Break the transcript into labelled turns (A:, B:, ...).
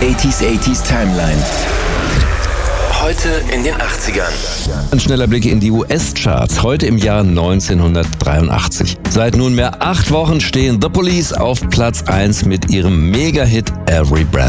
A: 80s Timeline. Heute in den 80ern.
B: Ein schneller Blick in die US-Charts, heute im Jahr 1983. Seit nunmehr 8 Wochen stehen The Police auf Platz 1 mit ihrem Mega-Hit Every Breath